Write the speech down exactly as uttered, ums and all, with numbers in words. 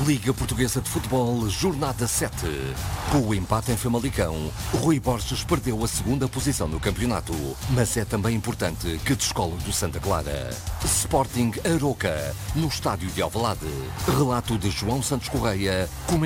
Liga Portuguesa de Futebol, Jornada sete. Com o empate em Famalicão, Rui Borges perdeu a segunda posição no campeonato. Mas é também importante que descola do Santa Clara. Sporting Aroca, no estádio de Alvalade. Relato de João Santos Correia.